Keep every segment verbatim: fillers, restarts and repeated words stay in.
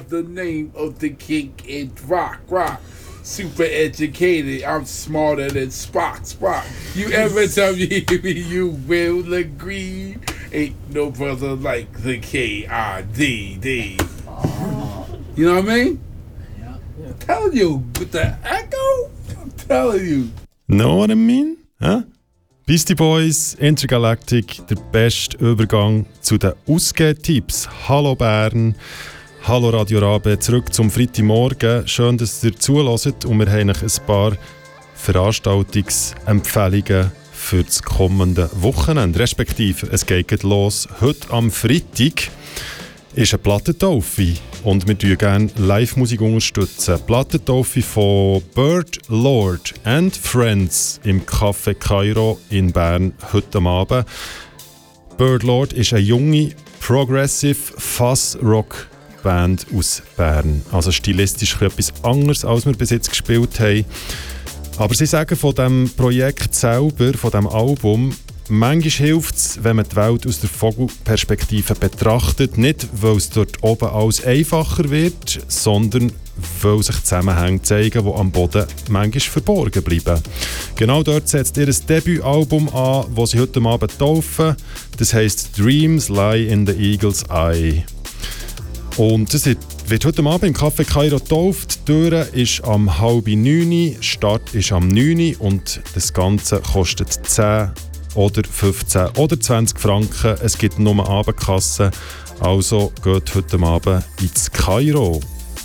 the name of the king in rock, rock. Super educated, I'm smarter than Spock, Spock. You ever tell me you will agree? Ain't no brother like the K I D D. You know what I mean? Yeah. I'm telling you, with the echo, I'm telling you. Know what I mean? Huh? Beastie Boys, Intergalactic, der beste Übergang zu den Ausgehtipps. Hallo Bern, hallo Radio Rabe, zurück zum Freitagmorgen. Schön, dass ihr zuhört und wir haben noch ein paar Veranstaltungsempfehlungen für das kommende Wochenende. Respektive, es geht los. Heute am Freitag ist eine Plattentaufe und wir unterstützen gerne Live-Musik. unterstützen. Plattentaufe von Bird Lord and Friends im Café Kairo in Bern heute Abend. Bird Lord ist eine junge Progressive Fuzz-Rock-Band aus Bern. Also stilistisch etwas anderes, als wir bis jetzt gespielt haben. Aber sie sagen von diesem Projekt selber, von diesem Album, manchmal hilft es, wenn man die Welt aus der Vogelperspektive betrachtet, nicht weil es dort oben alles einfacher wird, sondern weil sich Zusammenhänge zeigen, die am Boden manchmal verborgen bleiben. Genau dort setzt ihr ein Debütalbum an, das sie heute Abend taufen. Das heisst «Dreams lie in the eagle's eye». Und das wird heute Abend im Café Kairo getauft. Die Tür ist am halb neun, Start ist am neun und das Ganze kostet zehn oder fünfzehn oder zwanzig Franken. Es gibt nur Abendkassen. Also geht heute Abend ins Kairo.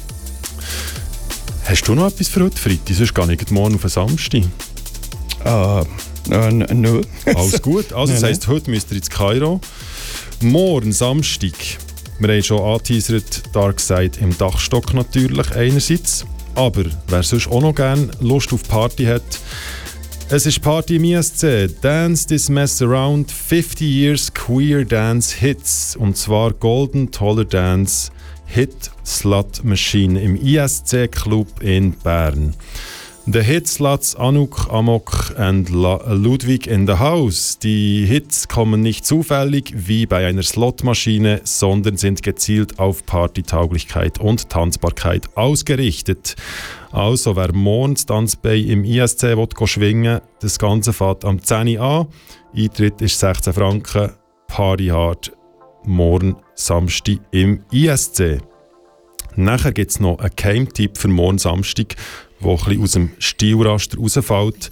Hast du noch etwas für heute Freitag? Sonst gehe ich morgen auf den Samstag. Uh, uh, no. Alles gut. Also das heisst, heute müsst ihr ins Kairo. Morgen Samstag. Wir haben schon angeteasert, Darkside im Dachstock natürlich einerseits. Aber wer sonst auch noch gerne Lust auf Party hat, es ist Party im I S C. Dance This Mess Around fifty Years Queer Dance Hits. Und zwar Golden Toller Dance Hit Slut Machine im I S C Club in Bern. The Hit Sluts Anouk, Amok und Ludwig in the House. Die Hits kommen nicht zufällig wie bei einer Slotmaschine, sondern sind gezielt auf Partytauglichkeit und Tanzbarkeit ausgerichtet. Also wer morgen das Tanzbein im I S C will schwingen, das Ganze fährt am zehn Uhr an. Eintritt ist sechzehn Franken, Party hard, morgen Samstag im I S C. Nachher gibt es noch einen Geheimtipp für morgen Samstag, der ein bisschen aus dem Stilraster rausfällt.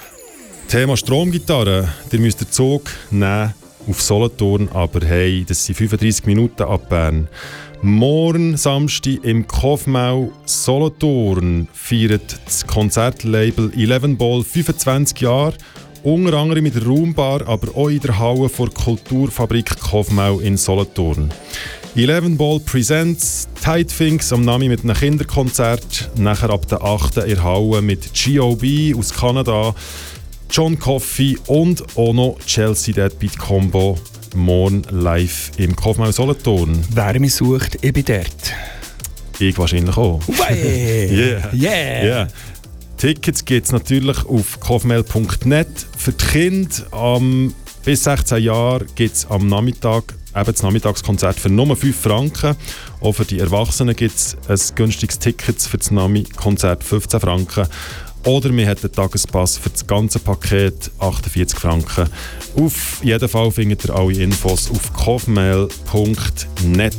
Thema Stromgitarre. Ihr müsst den Zug nehmen auf Solothurn, aber hey, das sind fünfunddreissig Minuten ab Bern. Morgen Samstag im Kofmau Solothurn feiert das Konzertlabel Eleven Ball fünfundzwanzig Jahre. Unter anderem in der Raumbar, aber auch in der Halle vor Kulturfabrik Kofmau in Solothurn. Eleven Ball Presents Tight Things am Nami mit einem Kinderkonzert. Nachher ab der achten in der Halle mit G O B aus Kanada, John Coffey und auch noch Chelsea Deadbeat Combo. Morgen live im Kofmau Solothurn. Wer mich sucht, ich bin dort. Ich wahrscheinlich auch. yeah. yeah. yeah. Tickets gibt es natürlich auf kofmel punkt net. Für die Kinder um, bis sechzehn Jahre gibt es am Nachmittag eben das Nachmittagskonzert für nur fünf Franken. Auch für die Erwachsenen gibt es ein günstiges Ticket für das Nami-Konzert fünfzehn Franken. Oder wir hätten einen Tagespass für das ganze Paket achtundvierzig Franken. Auf jeden Fall findet ihr alle Infos auf kofmel punkt net.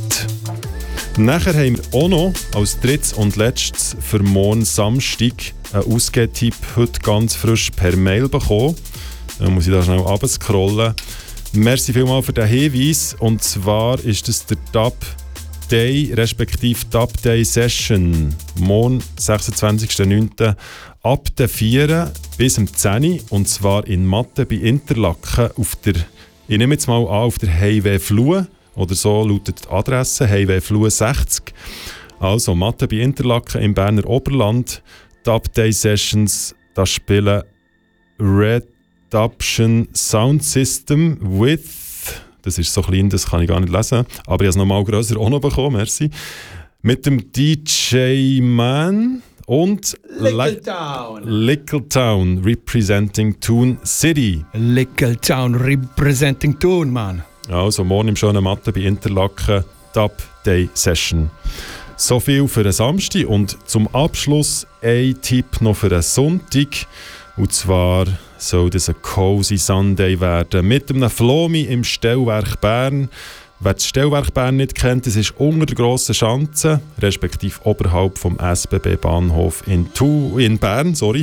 Nachher haben wir auch noch als drittes und letztes für morgen Samstag einen Ausgehtipp heute ganz frisch per Mail bekommen. Dann muss ich da schnell runterscrollen. Merci vielmals für den Hinweis. Und zwar ist das der Dub Day, respektive Dub Day Session. Morgen, sechsundzwanzigster neunter ab der vier bis um zehn Uhr. Und zwar in Matte bei Interlaken auf der, ich nehme jetzt mal an, auf der Highway Flue. Oder so lautet die Adresse, Highway Flue sechzig. Also Matte bei Interlaken im Berner Oberland. Dub Day Sessions, da spielen Red Adoption Sound System with, das ist so klein, das kann ich gar nicht lesen, aber ich habe es nochmal grösser auch noch bekommen, merci. Mit dem D J Man und Lickletown. Lickletown representing Toon City. Lickletown representing Toon, man. Also morgen im schönen Matte bei Interlaken, Dub Day Session. So viel für den Samstag und zum Abschluss ein Tipp noch für den Sonntag. Und zwar soll das ein Cozy Sunday werden mit einem Flomi im Stellwerk Bern. Wer das Stellwerk Bern nicht kennt, das ist unter der grossen Schanze, respektive oberhalb vom S B B-Bahnhof in, tu, in Bern, sorry.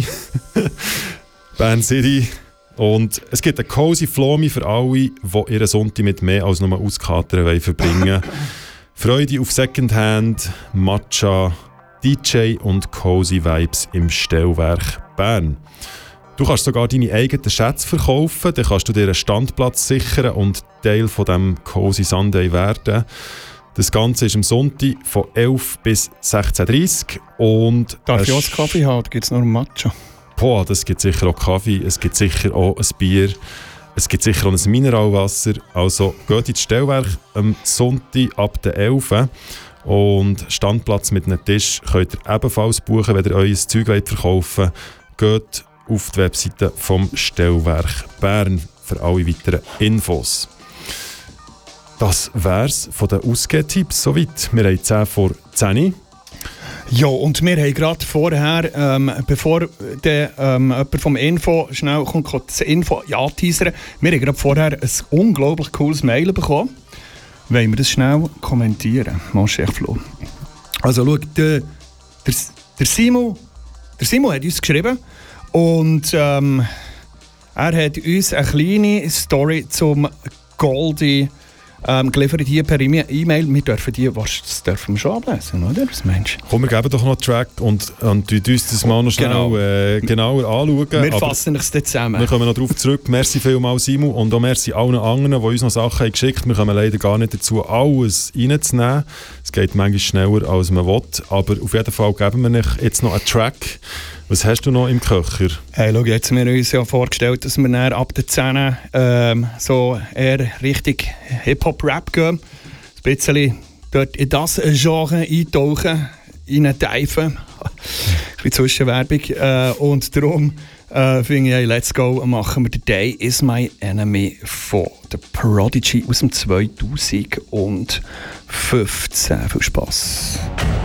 Bern City. Und es gibt einen Cozy Flomi für alle, die ihren Sonntag mit mehr als nur auskatern verbringen wollen. Freude auf Secondhand, Matcha, D J und Cozy Vibes im Stellwerk Bern. Du kannst sogar deine eigenen Schätze verkaufen, dann kannst du dir einen Standplatz sichern und Teil von diesem Cozy Sunday werden. Das Ganze ist am Sonntag von elf bis sechzehn Uhr dreißig. Und darf ich auch einen Kaffee haben oder gibt es nur einen Matcha? Boah, das gibt sicher auch Kaffee, es gibt sicher auch ein Bier, es gibt sicher auch ein Mineralwasser. Also geht ins Stellwerk am Sonntag ab der elf Uhr. Und Standplatz mit einem Tisch könnt ihr ebenfalls buchen, wenn ihr euer Zeug verkaufen wollt. Geht auf die Webseite vom Stellwerk Bern für alle weiteren Infos. Das wär's von den Ausgehtipps soweit. Wir haben zehn vor zehn. Ja, und wir haben gerade vorher, ähm, bevor der, ähm, jemand vom Info schnell kommt, das Info ja, teasern, wir haben gerade vorher ein unglaublich cooles Mail bekommen. Wollen wir das schnell kommentieren? Mon cher Flo. Also schau, der, der, der, Simon, der Simon hat uns geschrieben und ähm, er hat uns eine kleine Story zum Goldie Ähm, geliefert hier per E-Mail. Wir dürfen die, was, das dürfen wir schon ablesen, oder? Was meinst du? Komm, wir geben doch noch einen Track und, und du uns das mal noch schnell genau. äh, genauer anschauen. Wir Aber fassen es dann zusammen. Wir kommen noch darauf zurück. Merci vielmals, Simon, und auch merci allen anderen, die uns noch Sachen haben geschickt haben. Wir kommen leider gar nicht dazu, alles reinzunehmen. Es geht manchmal schneller, als man will. Aber auf jeden Fall geben wir euch jetzt noch einen Track. Was hast du noch im Köcher? Hey, schau, jetzt haben wir uns ja vorgestellt, dass wir dann ab der zehn ähm, so eher richtig Hip-Hop-Rap gehen. Ein bisschen dort in das Genre eintauchen, reintauchen. Ein bisschen Zwischenwerbung. Äh, und darum äh, finde ich, hey, let's go, machen wir «The Day is my enemy» von The Prodigy aus dem zweitausendfünfzehn. Viel Spass.